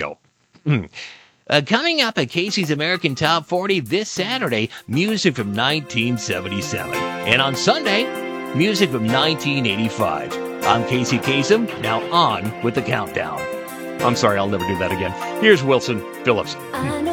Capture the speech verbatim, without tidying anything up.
go. Uh, coming up at Casey's American Top forty this Saturday, music from nineteen seventy-seven. And on Sunday, music from nineteen eighty-five. I'm Casey Kasem. Now on with the countdown. I'm sorry, I'll never do that again. Here's Wilson Phillips. I know